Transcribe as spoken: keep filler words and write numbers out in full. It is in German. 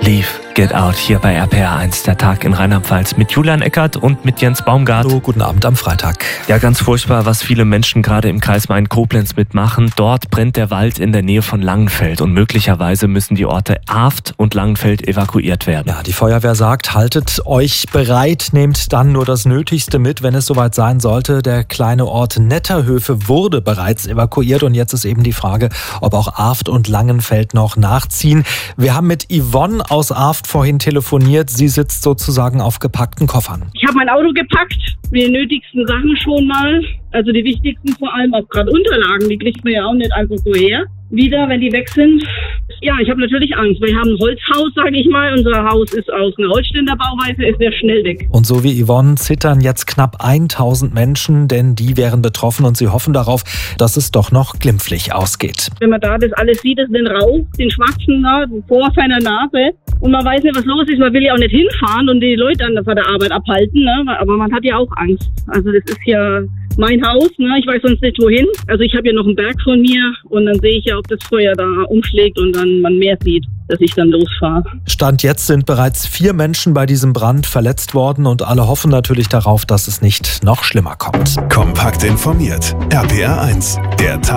Leave, Get Out hier bei R P R eins, der Tag in Rheinland-Pfalz mit Julian Eckert und mit Jens Baumgart. Hallo, guten Abend am Freitag. Ja, ganz furchtbar, was viele Menschen gerade im Kreis Main-Koblenz mitmachen. Dort brennt der Wald in der Nähe von Langenfeld und möglicherweise müssen die Orte Aft und Langenfeld evakuiert werden. Ja, die Feuerwehr sagt, haltet euch bereit, nehmt dann nur das Nötigste mit, wenn es soweit sein sollte. Der kleine Ort Netterhöfe wurde bereits evakuiert und jetzt ist eben die Frage, ob auch Aft und Langenfeld noch nachziehen. Wir haben mit Yvonne aus Aft vorhin telefoniert. Sie sitzt sozusagen auf gepackten Koffern. Ich habe mein Auto gepackt, die nötigsten Sachen schon mal. Also die wichtigsten vor allem auch gerade Unterlagen, die kriegt man ja auch nicht einfach so her. Wieder, wenn die weg sind. Ja, ich habe natürlich Angst. Wir haben ein Holzhaus, sage ich mal. Unser Haus ist aus einer Holzständerbauweise, ist sehr schnell weg. Und so wie Yvonne zittern jetzt knapp tausend Menschen, denn die wären betroffen und sie hoffen darauf, dass es doch noch glimpflich ausgeht. Wenn man da das alles sieht, ist den Rauch, den schwarzen da, vor seiner Nase. Und man weiß nicht, was los ist. Man will ja auch nicht hinfahren und die Leute dann von der Arbeit abhalten. Ne? Aber man hat ja auch Angst. Also das ist ja mein Haus, ne? Ich weiß sonst nicht wohin. Also ich habe ja noch einen Berg von mir und dann sehe ich ja, ob das Feuer da umschlägt und dann man mehr sieht, dass ich dann losfahre. Stand jetzt sind bereits vier Menschen bei diesem Brand verletzt worden und alle hoffen natürlich darauf, dass es nicht noch schlimmer kommt. Kompakt informiert. R P R eins, der Tag.